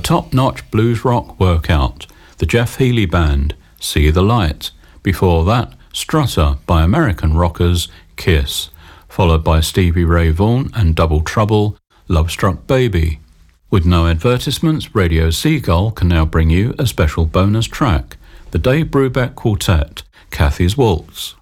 top-notch blues rock workout, the Jeff Healey Band, See the Light. Before that, Strutter by American rockers Kiss, followed by Stevie Ray Vaughan and Double Trouble, Love Struck Baby. With no advertisements, Radio Seagull can now bring you a special bonus track, the Dave Brubeck Quartet, Kathy's Waltz.